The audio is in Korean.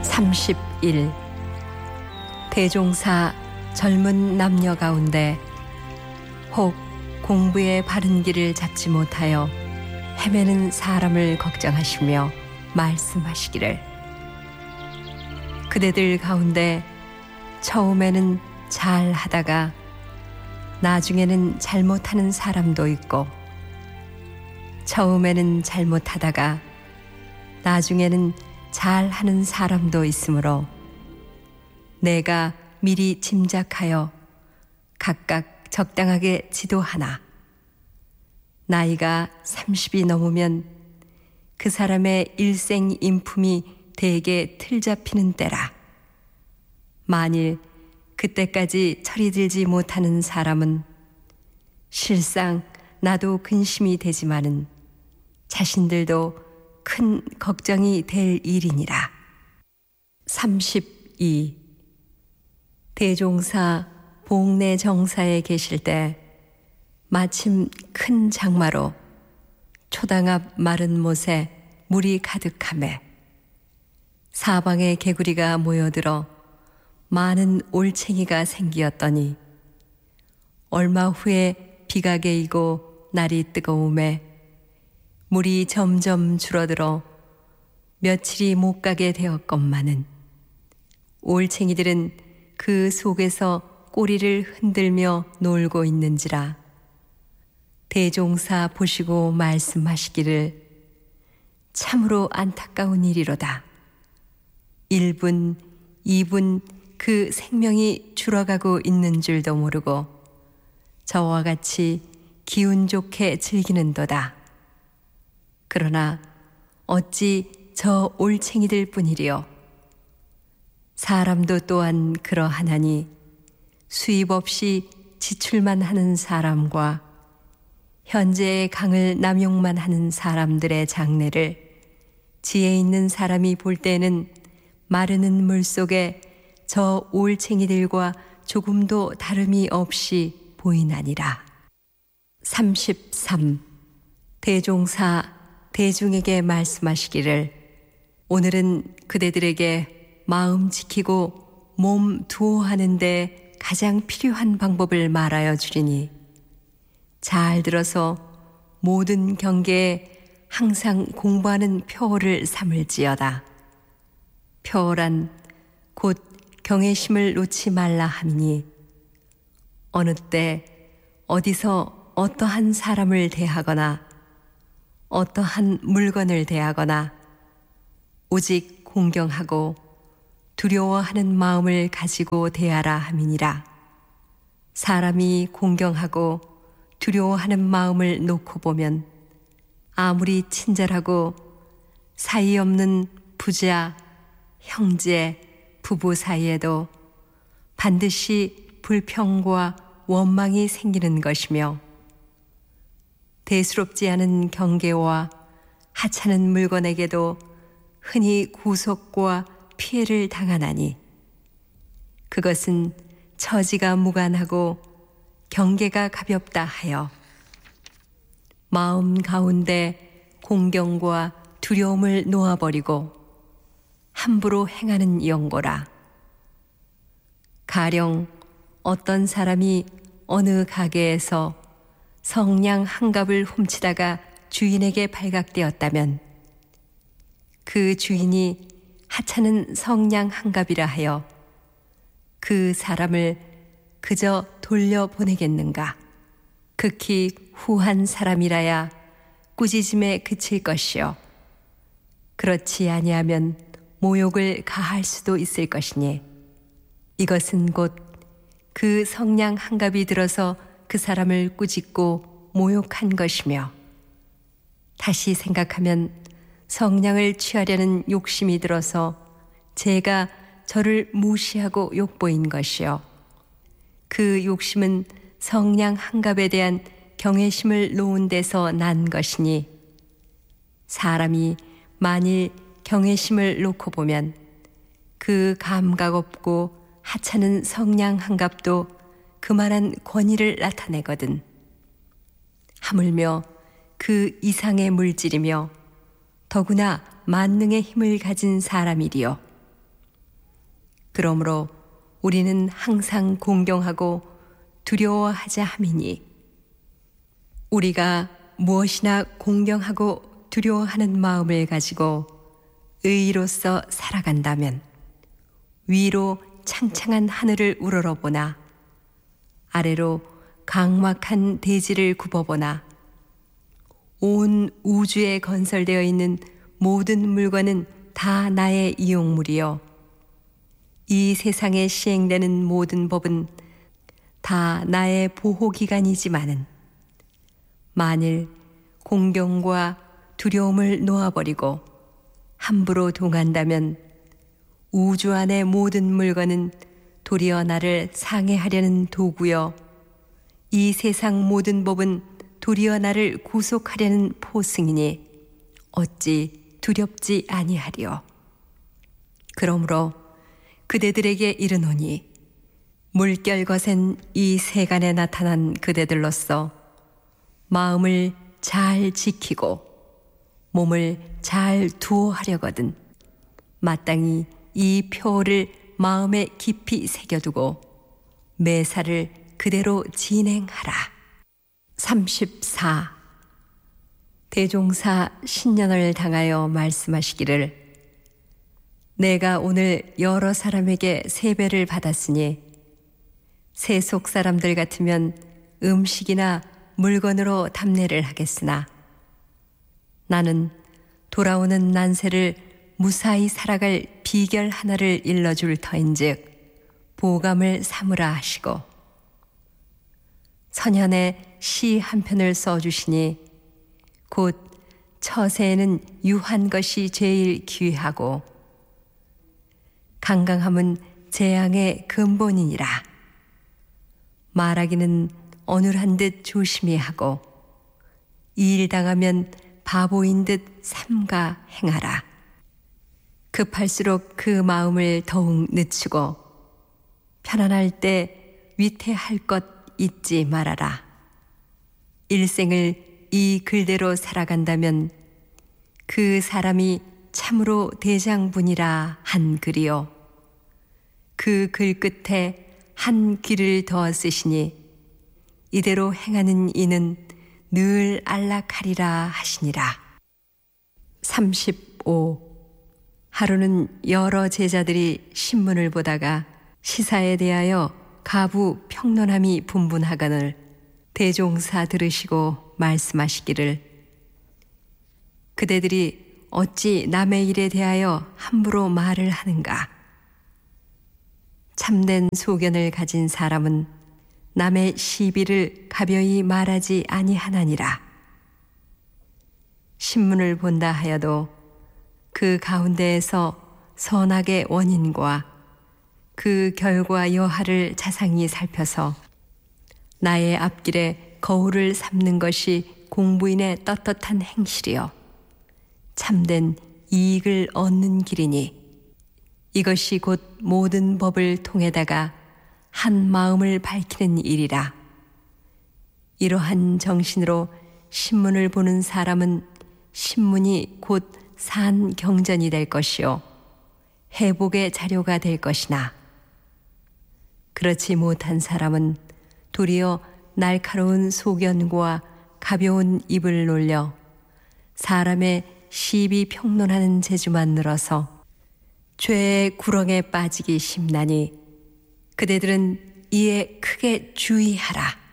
31. 대종사 젊은 남녀 가운데 혹 공부의 바른 길을 잡지 못하여 헤매는 사람을 걱정하시며 말씀하시기를, 그대들 가운데 처음에는 잘 하다가 나중에는 잘못하는 사람도 있고, 처음에는 잘못하다가 나중에는 잘하는 사람도 있으므로 내가 미리 짐작하여 각각 적당하게 지도하나, 나이가 30이 넘으면 그 사람의 일생 인품이 대개 틀잡히는 때라. 만일 그때까지 철이 들지 못하는 사람은 실상 나도 근심이 되지만은 자신들도 큰 걱정이 될 일이니라. 32. 대종사 복내 정사에 계실 때 마침 큰 장마로 초당 앞 마른 못에 물이 가득하매 사방에 개구리가 모여들어 많은 올챙이가 생기었더니, 얼마 후에 비가 개이고 날이 뜨거움에 물이 점점 줄어들어 며칠이 못 가게 되었건만은 올챙이들은 그 속에서 꼬리를 흔들며 놀고 있는지라. 대종사 보시고 말씀하시기를, 참으로 안타까운 일이로다. 1분, 2분 그 생명이 줄어가고 있는 줄도 모르고 저와 같이 기운 좋게 즐기는도다. 그러나 어찌 저 올챙이들 뿐이리요. 사람도 또한 그러하나니 수입 없이 지출만 하는 사람과 현재의 강을 남용만 하는 사람들의 장래를 지혜 있는 사람이 볼 때는 마르는 물 속에 저 올챙이들과 조금도 다름이 없이 보이나니라. 33. 대종사 대중에게 말씀하시기를, 오늘은 그대들에게 마음 지키고 몸 두어하는 데 가장 필요한 방법을 말하여 주리니, 잘 들어서 모든 경계에 항상 공부하는 표어를 삼을지어다. 표어란 곧 경외심을 놓지 말라 함이니, 어느 때 어디서 어떠한 사람을 대하거나 어떠한 물건을 대하거나 오직 공경하고 두려워하는 마음을 가지고 대하라 함이니라. 사람이 공경하고 두려워하는 마음을 놓고 보면 아무리 친절하고 사이 없는 부자, 형제, 부부 사이에도 반드시 불평과 원망이 생기는 것이며, 대수롭지 않은 경계와 하찮은 물건에게도 흔히 구속과 피해를 당하나니, 그것은 처지가 무관하고 경계가 가볍다 하여 마음 가운데 공경과 두려움을 놓아버리고 함부로 행하는 연고라. 가령 어떤 사람이 어느 가게에서 성냥 한 갑을 훔치다가 주인에게 발각되었다면 그 주인이 하찮은 성냥 한 갑이라 하여 그 사람을 그저 돌려보내겠는가? 극히 후한 사람이라야 꾸짖음에 그칠 것이요, 그렇지 아니하면 모욕을 가할 수도 있을 것이니, 이것은 곧 그 성냥 한 갑이 들어서 그 사람을 꾸짖고 모욕한 것이며, 다시 생각하면 성냥을 취하려는 욕심이 들어서 제가 저를 무시하고 욕보인 것이요, 그 욕심은 성냥 한 갑에 대한 경외심을 놓은 데서 난 것이니, 사람이 만일 경외심을 놓고 보면 그 감각 없고 하찮은 성냥 한 갑도 그만한 권위를 나타내거든. 하물며 그 이상의 물질이며 더구나 만능의 힘을 가진 사람이리요, 그러므로 우리는 항상 공경하고 두려워하자 함이니 우리가 무엇이나 공경하고 두려워하는 마음을 가지고 의로서 살아간다면 위로 창창한 하늘을 우러러보나 아래로 강막한 대지를 굽어보나 온 우주에 건설되어 있는 모든 물건은 다 나의 이용물이요 이 세상에 시행되는 모든 법은 다 나의 보호기관이지만은 만일 공경과 두려움을 놓아버리고 함부로 동한다면 우주 안의 모든 물건은 도리어 나를 상해하려는 도구요 이 세상 모든 법은 도리어 나를 구속하려는 포승이니 어찌 두렵지 아니하리요. 그러므로 그대들에게 이르노니 물결 거센 이 세간에 나타난 그대들로서 마음을 잘 지키고 몸을 잘 두어하려거든 마땅히 이 표를 마음에 깊이 새겨두고 매사를 그대로 진행하라. 34. 대종사 신년을 당하여 말씀하시기를 내가 오늘 여러 사람에게 세배를 받았으니 세속 사람들 같으면 음식이나 물건으로 답례를 하겠으나 나는 돌아오는 난세를 무사히 살아갈 비결 하나를 일러줄 터인즉 보감을 삼으라 하시고 선현에 시 한 편을 써주시니 곧 처세에는 유한 것이 제일 귀하고 강강함은 재앙의 근본이니라. 말하기는 어눌한 듯 조심히 하고 일 당하면 바보인 듯 삼가 행하라. 급할수록 그 마음을 더욱 늦추고 편안할 때 위태할 것 잊지 말아라. 일생을 이 글대로 살아간다면 그 사람이 참으로 대장분이라 한 글이요 그 글 끝에 한 귀를 더 쓰시니 이대로 행하는 이는 늘 안락하리라 하시니라. 35. 하루는 여러 제자들이 신문을 보다가 시사에 대하여 가부 평론함이 분분하거늘 대종사 들으시고 말씀하시기를 그대들이 어찌 남의 일에 대하여 함부로 말을 하는가? 참된 소견을 가진 사람은 남의 시비를 가벼이 말하지 아니하나니라. 신문을 본다 하여도 그 가운데에서 선악의 원인과 그 결과 여하를 자상히 살펴서 나의 앞길에 거울을 삼는 것이 공부인의 떳떳한 행실이요 참된 이익을 얻는 길이니 이것이 곧 모든 법을 통해다가 한 마음을 밝히는 일이라. 이러한 정신으로 신문을 보는 사람은 신문이 곧 산 경전이 될 것이요 회복의 자료가 될 것이나 그렇지 못한 사람은 도리어 날카로운 소견과 가벼운 입을 놀려 사람의 시비 평론하는 재주만 늘어서 죄의 구렁에 빠지기 쉽나니 그대들은 이에 크게 주의하라.